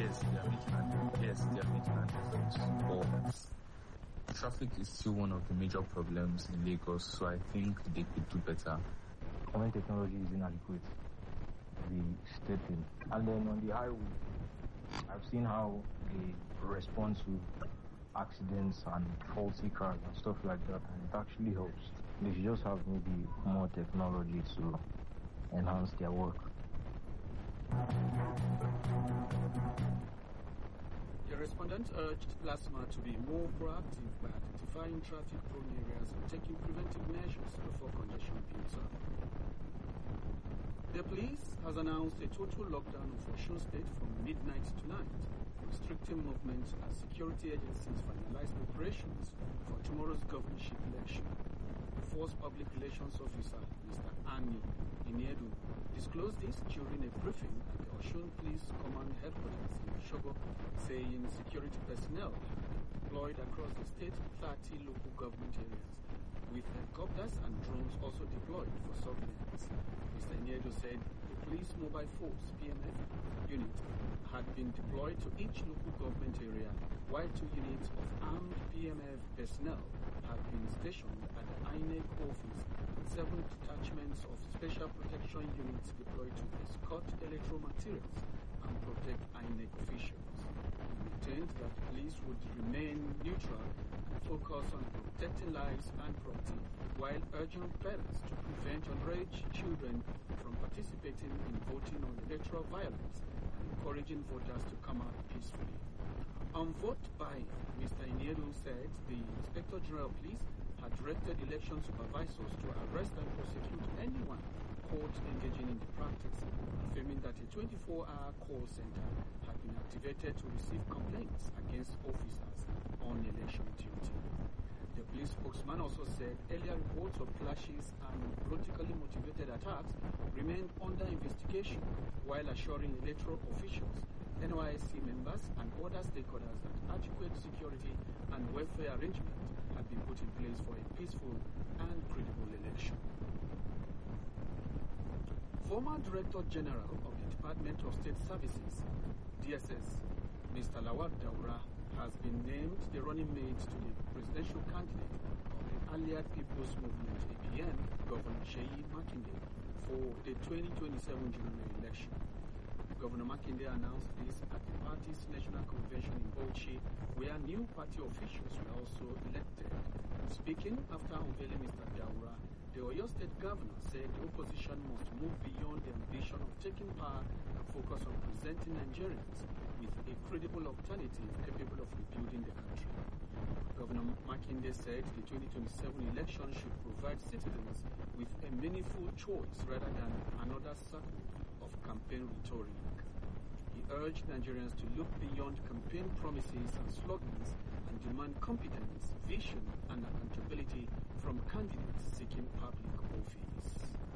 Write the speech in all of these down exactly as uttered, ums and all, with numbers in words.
yes, they are making an yes, they are making an effort, but traffic is still one of the major problems in Lagos. So I think they could do better. When technology is inadequate, they step in. And then on the highway, I've seen how they respond to accidents and faulty cars and stuff like that, and it actually helps. They should just have maybe more technology to enhance their work. The respondent urged Plasma to be more proactive by identifying traffic-prone areas and taking preventive measures before congestion builds up. The police has announced a total lockdown of Osun State from midnight tonight, restricting movement as security agencies finalize preparations for tomorrow's governorship election. The force public relations officer, Mister Ani Iniedu, disclosed this during a briefing at the Osun Police Command headquarters in Osogbo, saying security personnel have been deployed across the state thirty local government areas, with helicopters and drones also deployed for surveillance. Mister Iniedu said the police mobile force P M F unit had been deployed to each local government area, while two units of armed P M F personnel had been stationed at the I N E C office, and seven detachments of special protection units deployed to escort electoral materials and protect I N E C officials. He maintained that police would remain neutral and focus on protecting lives and property, while urging parents to prevent underage children from participating in voting on electoral violence and encouraging voters to come out peacefully. On vote buying, Mister Iniedu said the Inspector General of Police had directed election supervisors to arrest and prosecute anyone caught engaging in the practice, affirming that a twenty-four hour call center had been activated to receive complaints against officers on election duty. The police spokesman also said earlier reports of clashes and politically motivated attacks remained under investigation, while assuring electoral officials, N Y S C members and other stakeholders that adequate security and welfare arrangements had been put in place for a peaceful and credible election. Former Director General of the Department of State Services, D S S, Mister Lawal Daura, has been named the running mate to the presidential candidate of the Allied People's Movement, A P M, Governor Seyi Makinde, for the twenty twenty-seven general election. Governor Makinde announced this at the party's national convention in Bauchi, where new party officials were also elected. Speaking after unveiling Mister Daura, the Oyo State Governor said the opposition must move beyond the ambition of taking power and focus on presenting Nigerians with a credible alternative capable of rebuilding the country. Governor Makinde said the twenty twenty-seven election should provide citizens with a meaningful choice rather than another circle of campaign rhetoric. He urged Nigerians to look beyond campaign promises and slogans and demand competence, vision, and accountability from candidates seeking public office.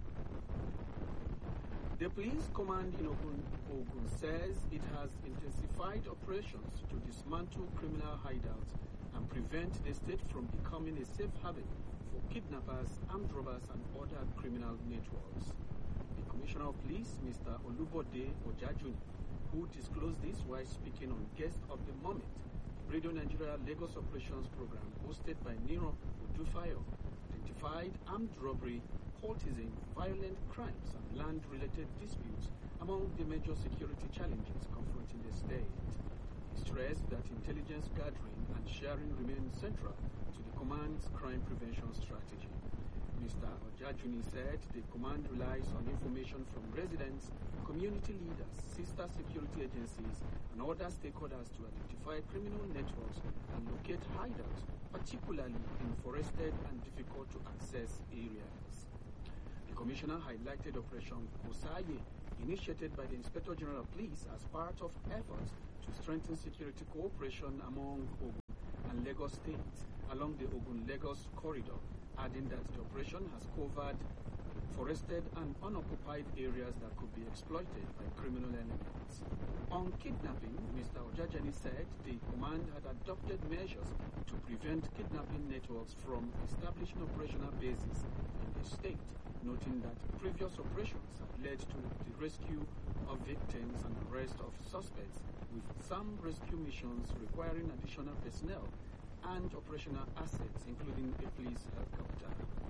The police command in Ogun, Ogun says it has intensified operations to dismantle criminal hideouts and prevent the state from becoming a safe haven for kidnappers, armed robbers, and other criminal networks. The Commissioner of Police, Mister Olubode Ojajuni, who disclosed this while speaking on Guest of the Moment, Radio Nigeria Lagos Operations Program hosted by Nero Odufayo, identified armed robbery, cultism, violent crimes, and land-related disputes among the major security challenges confronting the state. He stressed that intelligence gathering and sharing remain central to the command's crime prevention strategy. Mister Ojajuni said the command relies on information from residents, community leaders, sister security agencies, and other stakeholders to identify criminal networks and locate hideouts, particularly in forested and difficult to access areas. The Commissioner highlighted Operation Osaye, initiated by the Inspector General of Police as part of efforts to strengthen security cooperation among Ogun and Lagos states along the Ogun-Lagos corridor, adding that the operation has covered forested and unoccupied areas that could be exploited by criminal elements. On kidnapping, Mister Ojajani said the command had adopted measures to prevent kidnapping networks from establishing operational bases in the state, noting that previous operations had led to the rescue of victims and arrest of suspects, with some rescue missions requiring additional personnel and operational assets, including a police helicopter.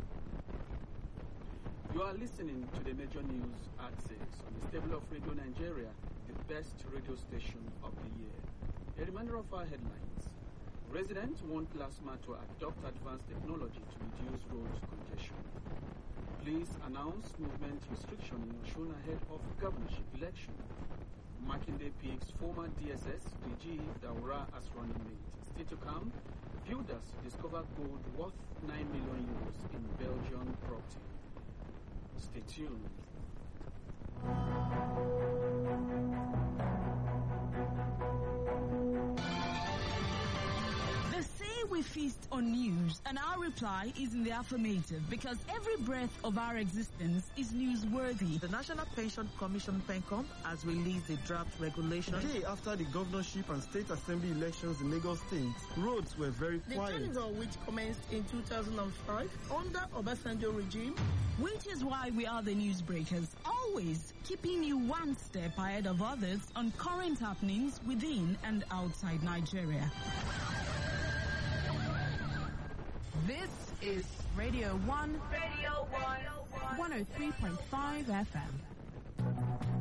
You are listening to the major news at six on the stable of Radio Nigeria, the best radio station of the year. A reminder of our headlines. Residents want LASMA to adopt advanced technology to reduce road congestion. Police announce movement restriction in Osun ahead of governorship election. Makinde picks former D S S D G Daura as running mate. Still to come, builders discover gold worth nine million euros in Belgian property. Stay tuned. They say we feast on news, and our reply is in the affirmative, because every breath of our existence is newsworthy. The National Pension Commission PENCOM has released a draft regulation. The day after the governorship and state assembly elections in Lagos State, roads were very quiet. The carnival, which commenced in two thousand five under Obasanjo regime, which is why we are the newsbreakers, always keeping you one step ahead of others on current happenings within and outside Nigeria. This is Radio One. Radio One. one oh three point five F M.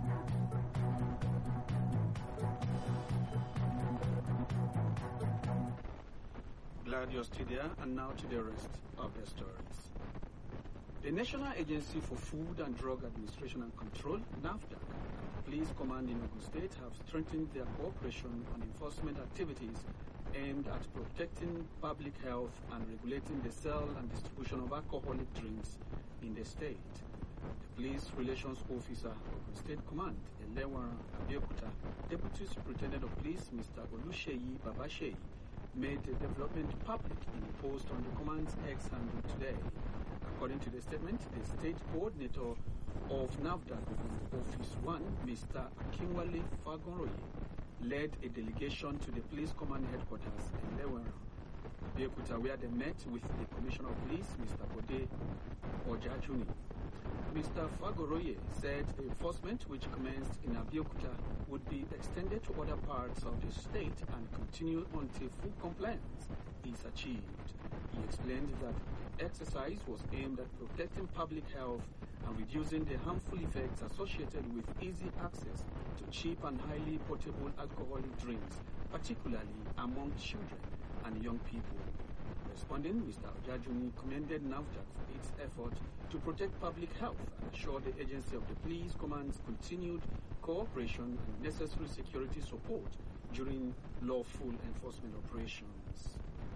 Glad you're still there, and now to the rest of the stories. The National Agency for Food and Drug Administration and Control, NAFDAC, and the Police Command in Ogun State have strengthened their cooperation on enforcement activities aimed at protecting public health and regulating the sale and distribution of alcoholic drinks in the state. The Police Relations Officer, Ogun State Command, Elewara Abeokuta, Deputy Superintendent of Police, Mister Olusheyi Babasheyi, made the development public in a post on the command's X handle today. According to the statement, the state coordinator of NAFDAC Office one, Mister Akinwale Fagonroye, led a delegation to the police command headquarters in Lewera, Abeokuta, where they met with the Commissioner of Police, Mister Bode Ojajuni. Mister Fagonroye said the enforcement, which commenced in Abeokuta, would be extended to other parts of the state and continue until full compliance is achieved. He explained that the exercise was aimed at protecting public health and reducing the harmful effects associated with easy access to cheap and highly portable alcoholic drinks, particularly among children and young people. Responding, Mister Ojajuni commended NAFDAC for its effort to protect public health and assured the agency of the police command's continued cooperation and necessary security support during lawful enforcement operations.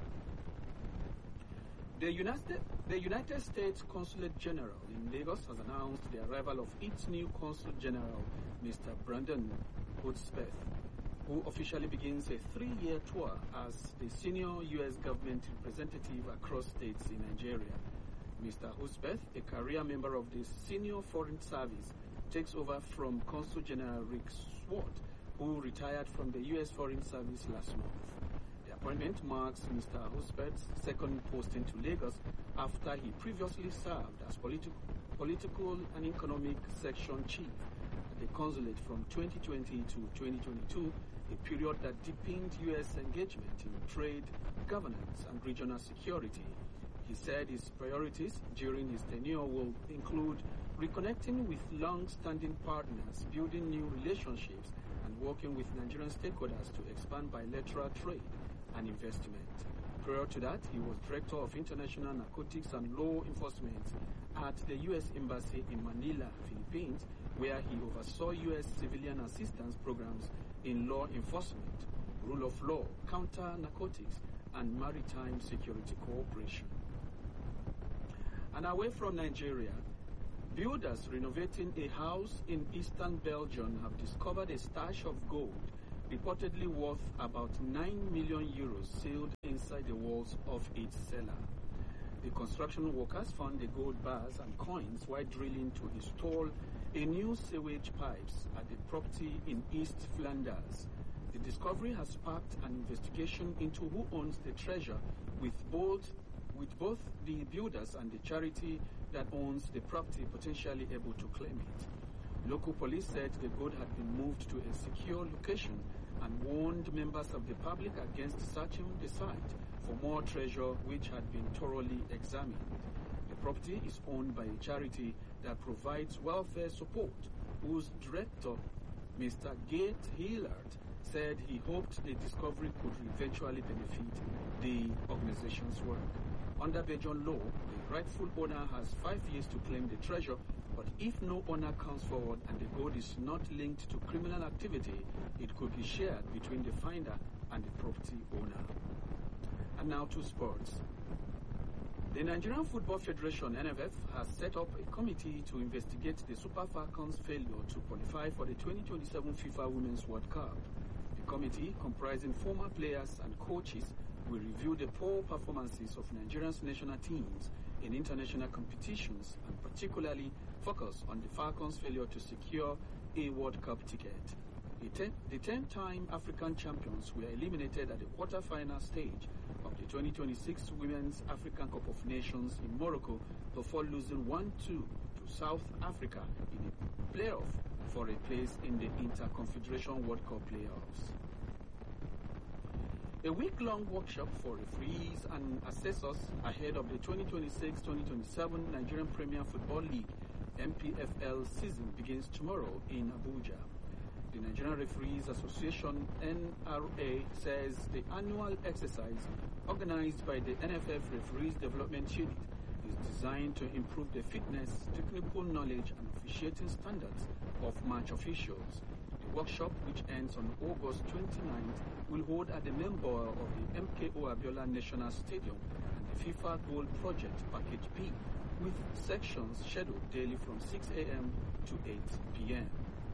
The United, the United States Consulate General in Lagos has announced the arrival of its new Consul General, Mister Brandon Hudspeth, who officially begins a three-year tour as the senior U S government representative across states in Nigeria. Mister Hudspeth, a career member of the Senior Foreign Service, takes over from Consul General Rick Swart, who retired from the U S Foreign Service last month. The appointment marks Mister Hudspeth's second posting to Lagos after he previously served as politi- political and economic section chief at the consulate from twenty twenty to twenty twenty-two, a period that deepened U S engagement in trade, governance, and regional security. He said his priorities during his tenure will include reconnecting with long-standing partners, building new relationships, and working with Nigerian stakeholders to expand bilateral trade and investment. Prior to that, he was Director of International Narcotics and Law Enforcement at the U S Embassy in Manila, Philippines, where he oversaw U S civilian assistance programs in law enforcement, rule of law, counter-narcotics, and maritime security cooperation. And away from Nigeria, builders renovating a house in eastern Belgium have discovered a stash of gold, reportedly worth about nine million euros, sealed inside the walls of its cellar. The construction workers found the gold bars and coins while drilling to install a new sewage pipes at the property in East Flanders. The discovery has sparked an investigation into who owns the treasure, with both, with both the builders and the charity that owns the property potentially able to claim it. Local police said the gold had been moved to a secure location and warned members of the public against searching the site for more treasure which had been thoroughly examined. The property is owned by a charity that provides welfare support, whose director, Mister Gate Hillard, said he hoped the discovery could eventually benefit the organization's work. Under Belgian law, the rightful owner has five years to claim the treasure, but if no owner comes forward and the gold is not linked to criminal activity, it could be shared between the finder and the property owner. And now to sports. The Nigerian Football Federation, N F F, has set up a committee to investigate the Super Falcons' failure to qualify for the twenty twenty-seven FIFA Women's World Cup. The committee, comprising former players and coaches, will review the poor performances of Nigeria's national teams in international competitions and particularly focus on the Falcons' failure to secure a World Cup ticket. The ten-time African champions were eliminated at the quarter-final stage of the twenty twenty-six Women's African Cup of Nations in Morocco before losing one two to South Africa in a playoff for a place in the Interconfederation World Cup playoffs. A week-long workshop for referees and assessors ahead of the twenty twenty-six twenty twenty-seven Nigerian Premier Football League M P F L season begins tomorrow in Abuja. The Nigerian Referees Association, N R A, says the annual exercise organized by the N F F Referees Development Unit is designed to improve the fitness, technical knowledge and officiating standards of match officials. The workshop, which ends on August twenty-ninth, will hold at the main bowl of the M K O Abiola National Stadium and the FIFA Gold Project Package B, with sections scheduled daily from six a m to eight p m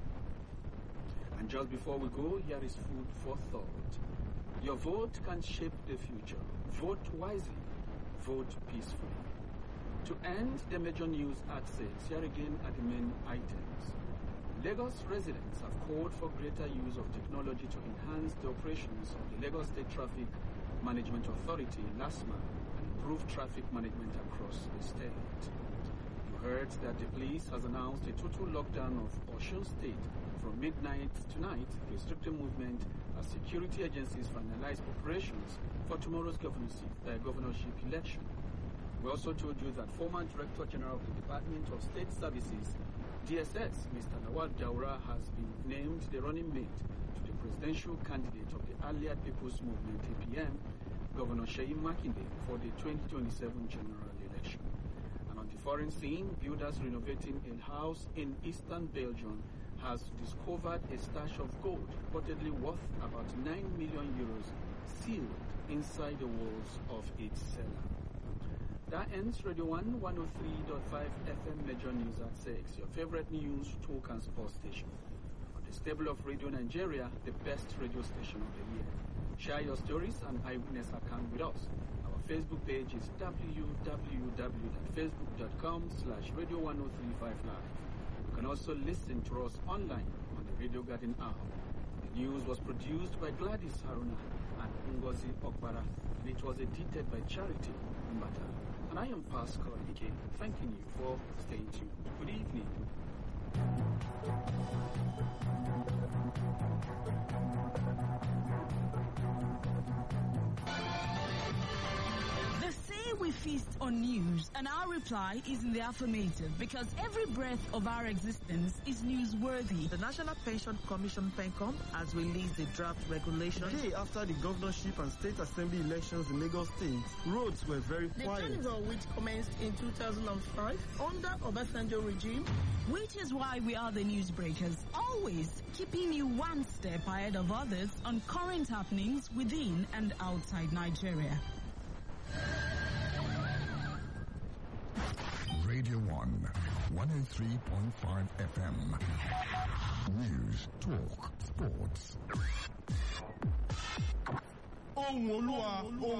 And just before we go, here is food for thought. Your vote can shape the future. Vote wisely. Vote peacefully. To end the major news at six, here again are the main items. Lagos residents have called for greater use of technology to enhance the operations of the Lagos State Traffic Management Authority, LASMA, and improve traffic management across the state. You heard that the police has announced a total lockdown of Osun State from midnight tonight, restricting movement as security agencies finalize preparations for tomorrow's governorship, uh, governorship election. We also told you that former Director General of the Department of State Services, D S S, Mister Lawal Daura, has been named the running mate to the presidential candidate of the Allied People's Movement, A P M, Governor Seyi Makinde, for the twenty twenty-seven general election. And on the foreign scene, builders renovating a house in eastern Belgium has discovered a stash of gold, reportedly worth about nine million euros, sealed inside the walls of its cellar. That ends Radio one one oh three point five F M Major News at six, your favorite news, talk and sports station. On the stable of Radio Nigeria, the best radio station of the year. Share your stories and eyewitness account with us. Our Facebook page is w w w dot facebook dot com slash radio one oh three five live. You can also listen to us online on the Radio Garden app. The news was produced by Gladys Haruna and Ngozi Okbara, and it was edited by Charity Mbata. And I am Pascal Ike, thanking you for staying tuned. Good evening. We feast on news, and our reply is in the affirmative because every breath of our existence is newsworthy. The National Pension Commission, PENCOM, has released a draft regulation. The day after the governorship and state assembly elections in Lagos State, roads were very the quiet. The carnival, which commenced in two thousand five under Obasanjo regime, which is why we are the newsbreakers, always keeping you one step ahead of others on current happenings within and outside Nigeria. Radio one, one oh three point five F M. News, talk, sports. Ohun Olúwa, ohun